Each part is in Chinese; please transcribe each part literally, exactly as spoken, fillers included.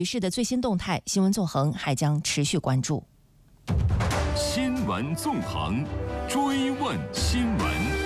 局势的最新动态，新闻纵横还将持续关注。 新闻纵横，追问新闻。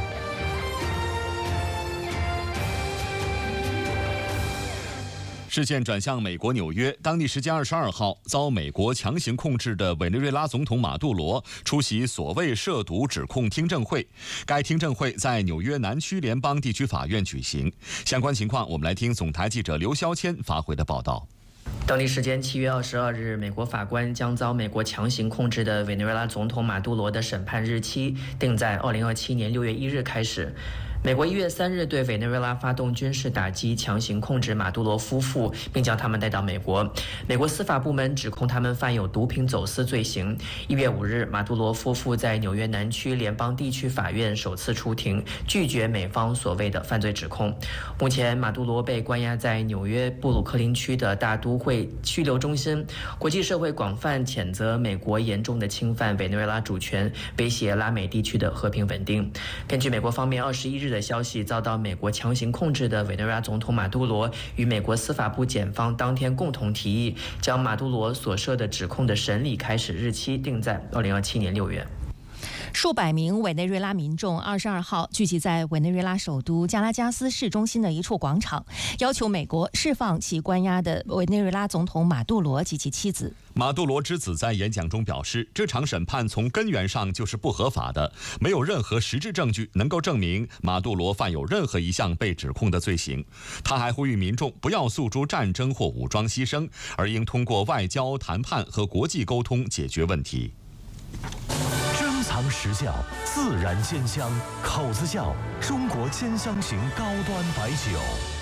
视线转向美国纽约，当地时间二十二号，遭美国强行控制的委内瑞拉总统马杜罗出席所谓涉毒指控听证会。该听证会在纽约南区联邦地区法院举行。相关情况，我们来听总台记者刘肖谦发回的报道。 当地时间七月二十二日，美国法官将遭美国强行控制的委内瑞拉总统马杜罗的审判日期定在二零二七年六月一日开始。美国一月三日对委内瑞拉发动军事打击，强行控制马杜罗夫妇，并将他们带到美国。美国司法部门指控他们犯有毒品走私罪行。一月五日，马杜罗夫妇在纽约南区联邦地区法院首次出庭，拒绝美方所谓的犯罪指控。目前，马杜罗被关押在纽约布鲁克林区的大都会拘留中心。国际社会广泛谴责美国严重的侵犯委内瑞拉主权，威胁拉美地区的和平稳定。根据美国方面二十一日的消息，遭到美国强行控制的委内瑞拉总统马杜罗与美国司法部检方当天共同提议，将马杜罗所涉的指控的审理开始日期定在二零二七年六月。 数百名委内瑞拉民众二十二号聚集在委内瑞拉首都加拉加斯市中心的一处广场，要求美国释放其关押的委内瑞拉总统马杜罗及其妻子。 马杜罗之子在演讲中表示，这场审判从根源上就是不合法的，没有任何实质证据能够证明马杜罗犯有任何一项被指控的罪行。他还呼吁民众不要诉诸战争或武装牺牲，而应通过外交谈判和国际沟通解决问题。 珍藏实窖，自然鲜香，口子窖，中国兼香型高端白酒。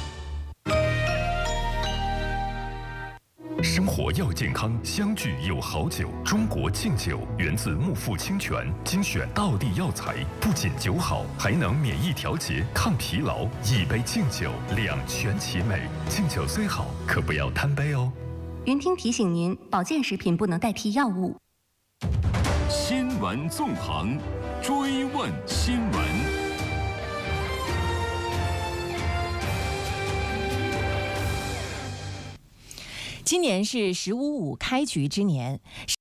生活要健康，相聚有好酒。中国敬酒源自木富清泉，精选道地药材，不仅酒好，还能免疫调节、抗疲劳。一杯敬酒，两全其美。敬酒虽好，可不要贪杯哦。 云听提醒您，保健食品不能代替药物。 新闻纵横，追问新闻。 今年是“十五五”开局之年，